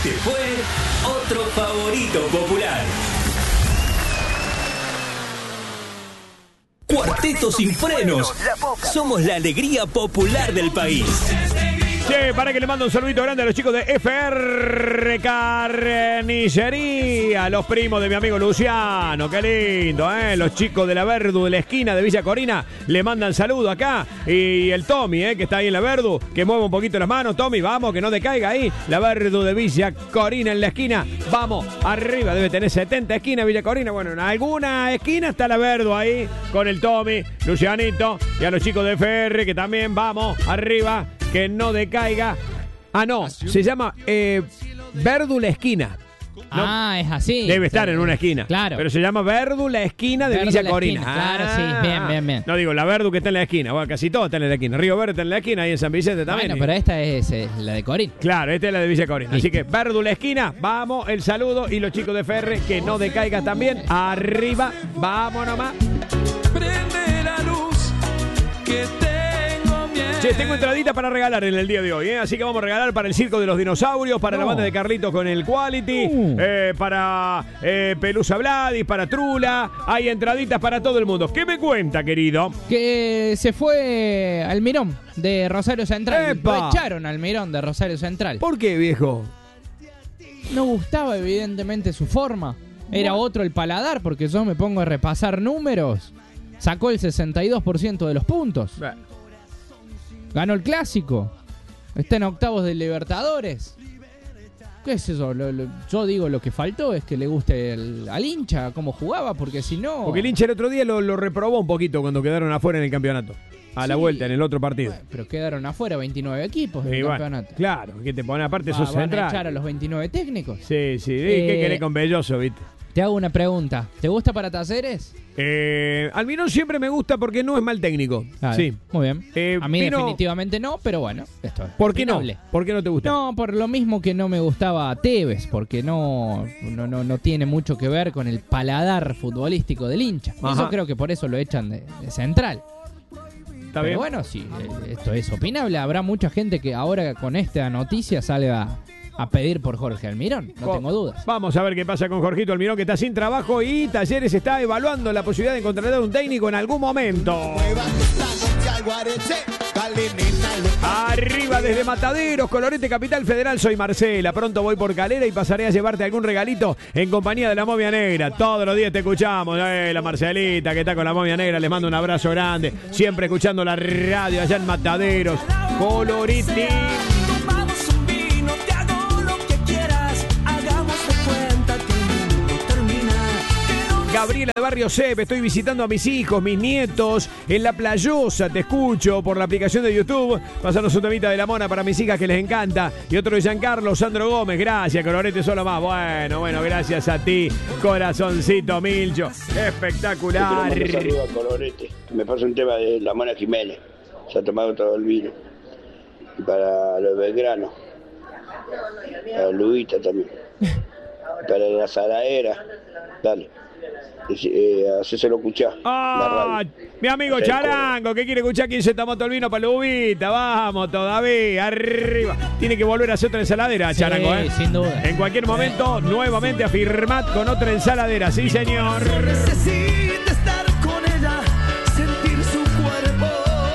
Este fue otro favorito popular. Cuarteto Sin Frenos. Somos la alegría popular del país. Che, para que le mando un saludito grande a los chicos de FR Carnicería, los primos de mi amigo Luciano, qué lindo, los chicos de la Verdu de la esquina de Villa Corina le mandan saludo acá, y el Tommy, que está ahí en la Verdu, que mueve un poquito las manos. Tommy, vamos, que no decaiga ahí, la Verdu de Villa Corina en la esquina, vamos, arriba, debe tener 70 esquinas Villa Corina, bueno, en alguna esquina está la Verdu ahí, con el Tommy, Lucianito, y a los chicos de FR que también, vamos, arriba, que no decaiga. Ah, no, se llama Verdu la esquina. ¿No? Es así. Debe estar en una esquina. Claro. Pero se llama Verdu la esquina de Verdu Villa la Corina. Esquina, claro, sí. Bien. No digo la Verdu que está en la esquina. Bueno, casi todo está en la esquina. Río Verde está en la esquina, ahí en San Vicente también. Bueno, pero esta es la de Corina. Claro, esta es la de Villa Corina. Así que Verdu la esquina, vamos, el saludo. Y los chicos de Ferre, que no decaiga también. Arriba, vamos nomás. Prende la luz que tengo miedo. Che, tengo entradita para regalar en el día de hoy, así que vamos a regalar para el Circo de los Dinosaurios, para la banda de Carlitos con el Quality, para Pelusa Vladis, para Trula. Hay entraditas para todo el mundo. ¿Qué me cuenta, querido? Que se fue Almirón de Rosario Central. ¡Epa! Lo echaron al Almirón de Rosario Central. ¿Por qué, viejo? No gustaba evidentemente su forma. Era otro el paladar, porque yo me pongo a repasar números. Sacó el 62% de los puntos. Ganó el clásico. Está en octavos de Libertadores. ¿Qué es eso? Yo digo, lo que faltó es que le guste al hincha cómo jugaba, porque si no... Porque el hincha el otro día lo reprobó un poquito cuando quedaron afuera en el campeonato. A la vuelta, en el otro partido. Bueno, pero quedaron afuera 29 equipos en el campeonato. Claro, que te pone aparte sos ¿Van central. a echar a los 29 técnicos? Sí. ¿Qué querés con Belloso, viste? Te hago una pregunta. ¿Te gusta para Talleres? Almirón siempre me gusta porque no es mal técnico. Claro, Sí. Muy bien. A mí Pino, definitivamente no, pero bueno, esto es ¿por qué no? opinable. ¿Por qué no te gusta? No, por lo mismo que no me gustaba Tevez, porque no tiene mucho que ver con el paladar futbolístico del hincha. Ajá. Yo creo que por eso lo echan de Central. ¿Está Pero bien? bueno, sí, esto es opinable. Habrá mucha gente que ahora con esta noticia salga a pedir por Jorge Almirón, no tengo dudas. Vamos a ver qué pasa con Jorgito Almirón, que está sin trabajo, y Talleres está evaluando la posibilidad de contratar un técnico en algún momento. Arriba desde Mataderos, Colorete Capital Federal, soy Marcela. Pronto voy por Calera y pasaré a llevarte algún regalito en compañía de la Momia Negra. Todos los días te escuchamos, la Marcelita que está con la Momia Negra. Les mando un abrazo grande. Siempre escuchando la radio allá en Mataderos. Colorete. Gabriela de Barrio Cep, estoy visitando a mis hijos, mis nietos, en La Playosa, te escucho por la aplicación de YouTube. Pasanos un temita de La Mona para mis hijas que les encanta. Y otro de Giancarlo, Sandro Gómez, gracias, Colorete, solo más. Bueno, gracias a ti, corazoncito Milcho. Espectacular. Un saludo a Colorete. Me pasa un tema de La Mona Jiménez. Se ha tomado todo el vino. Y para los Belgrano. Para Luguita también. Para la Saladera. Dale. Hacéselo escuchar. Mi amigo Charango, que quiere escuchar quién se tomó todo el vino para Lubita. Vamos todavía, arriba. Tiene que volver a hacer otra ensaladera, Charango, sin duda. En cualquier momento, nuevamente afirmad con otra ensaladera, sí señor. Necesita estar con ella, sentir su cuerpo.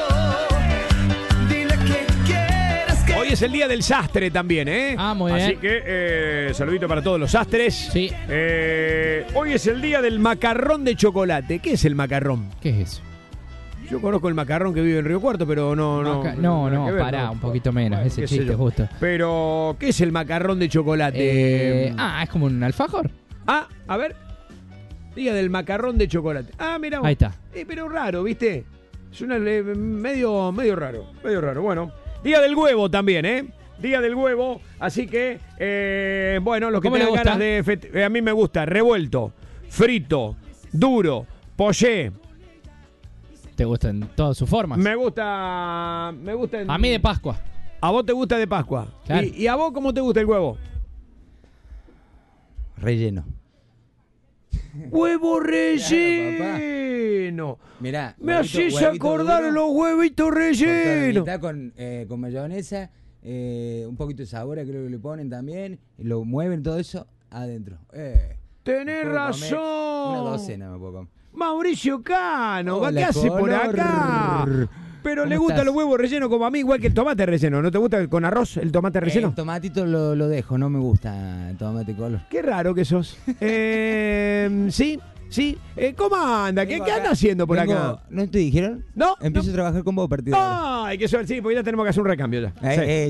Dile que quieres que... Hoy es el día del sastre también, muy bien. Así que, saludito para todos los sastres. Sí. Hoy es el día del macarrón de chocolate. ¿Qué es el macarrón? ¿Qué es eso? Yo conozco el macarrón que vive en Río Cuarto, pero no, pará, un poquito menos, ese qué sé chiste yo. Pero Pero, ¿qué es el macarrón de chocolate? es como un alfajor. A ver. Día del macarrón de chocolate. Mira. Ahí está. Pero raro, ¿viste? Es medio raro. Bueno, día del huevo también, Día del huevo, así que, los que ¿Cómo le tengan gusta? ganas de... a mí me gusta revuelto, frito, duro, poché. ¿Te gusta en todas sus formas? Me gusta... A mí de Pascua. ¿A vos te gusta de Pascua? Claro. ¿Y a vos cómo te gusta el huevo? Relleno. ¡Huevo relleno! Mirá, me haces acordar duro, los huevitos rellenos. mitad con mayonesa, un poquito de sabor, creo que le ponen también, lo mueven todo eso adentro. Tenés razón. Una docena me puedo comer. Mauricio Cano, ¿qué Hola, hace por color. acá? Pero le ¿Cómo gustan estás? los huevos rellenos como a mí, igual que el tomate relleno. ¿No te gusta con arroz el tomate relleno? El tomatito lo dejo, no me gusta el tomate color. Qué raro que sos. Sí. ¿Cómo anda? ¿Qué anda haciendo por acá? ¿No te dijeron? No. Empiezo a trabajar con vos a partir de ahora. Ay, que sí, porque ya tenemos que hacer un recambio ya.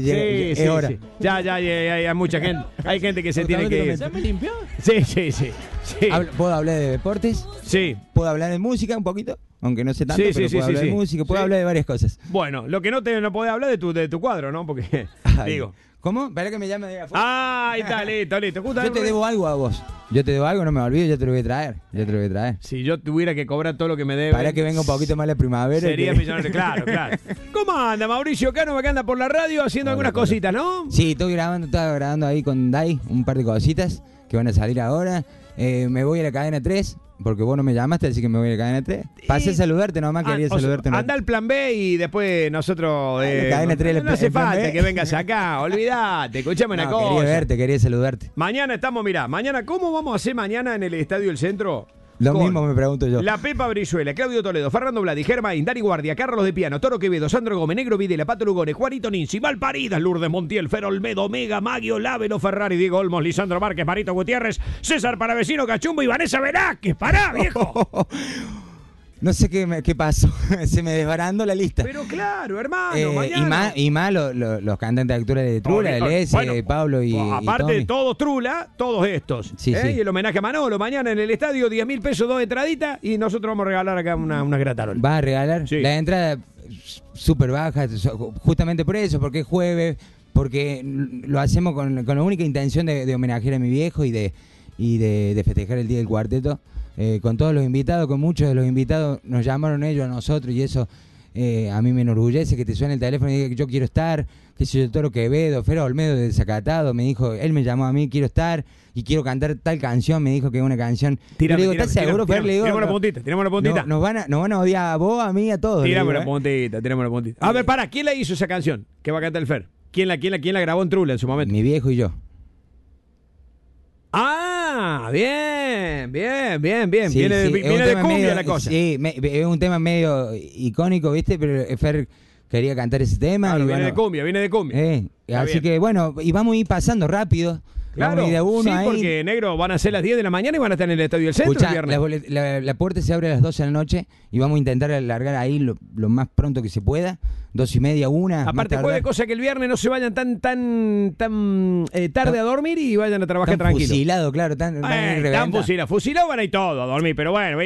Es hora. Sí. Ya, hay mucha gente. Hay gente que se tiene que ir. ¿Ya me limpió? Sí. ¿Puedo hablar de deportes? Sí. ¿Puedo hablar de música un poquito? Aunque no sé tanto, Sí, pero sí, puedo sí, hablar sí. de música, puedo Sí. hablar de varias cosas. Bueno, lo que no podés hablar de tu cuadro, ¿no? Porque, Ay, digo. ¿Cómo? Para que me llame de afuera. Ah, ahí está, listo. Yo te debo algo a vos. Yo te debo algo, no me olvides, yo te lo voy a traer. Si yo tuviera que cobrar todo lo que me debe. Para que venga un poquito más la primavera. Sería que... millonario, claro. ¿Cómo anda Mauricio Cano, que anda por la radio haciendo Hola, algunas cositas, no? Sí, estaba grabando ahí con Dai un par de cositas que van a salir ahora. Me voy a la cadena 3, porque vos no me llamaste, así que me voy a la cadena 3. Pasé a saludarte nomás, quería saludarte. Anda al plan B y después nosotros... la cadena 3, no hace el plan falta B. que vengas acá, olvídate, escuchame una cosa. Quería saludarte. Mañana ¿cómo vamos a hacer mañana en el Estadio El Centro? Lo Con mismo me pregunto yo. La Pepa Brizuela, Claudio Toledo, Fernando Vladi, Germain, Dani Guardia, Carlos de Piano, Toro Quevedo, Sandro Gómez, Negro Videla, Pato Lugones, Juanito Ninzi, Valparidas, Lourdes Montiel, Fer Olmedo, Omega, Maggio, Lávelo, Ferrari, Diego Olmos, Lisandro Márquez, Marito Gutiérrez, César Paravecino, Cachumbo y Vanessa Velázquez. ¡Pará, viejo! No sé qué pasó. Se me desbarandó la lista. Pero claro, hermano, mañana. Y más los cantantes de altura de Trula, Pablo y aparte Tommy. de todos Trula, todos estos. Sí. Y el homenaje a Manolo, mañana en el estadio, 10.000 pesos, 2 entraditas, y nosotros vamos a regalar acá una gratarola. ¿Vas a regalar? Sí. La entrada súper baja, justamente por eso, porque es jueves, porque lo hacemos con la única intención de homenajear a mi viejo y de festejar el Día del Cuarteto. Con todos los invitados, con muchos de los invitados, nos llamaron ellos a nosotros y eso a mí me enorgullece que te suene el teléfono y diga que yo quiero estar, que soy el Toro Quevedo, Fer Olmedo de Desacatado, me dijo, él me llamó a mí, quiero estar y quiero cantar tal canción, me dijo que es una canción. Yo le digo, ¿estás seguro, Fer? Le digo, tiramos la puntita. Nos van a odiar a vos, a mí, a todos. Tiramos la puntita. A ver, ¿quién la hizo esa canción que va a cantar el Fer? ¿Quién la grabó en Trula en su momento? Mi viejo y yo. Ah, bien. Sí, Viene sí, de cumbia la cosa. Sí, es un tema medio icónico, ¿viste? Pero Fer quería cantar ese tema. Claro, y viene de cumbia. Así bien. que bueno, y vamos a ir pasando rápido. Claro, vamos a ir de uno sí, ahí. porque negro van a ser las 10 de la mañana y van a estar en el Estadio del Centro Escuchá, el viernes. la puerta se abre a las 12 de la noche y vamos a intentar alargar ahí lo más pronto que se pueda. 2:30, 1. Aparte, juegue cosa que el viernes no se vayan tan tarde a dormir y vayan a trabajar tranquilos. Fusilado, claro, tan Fusilado van a ir todos a dormir, pero bueno,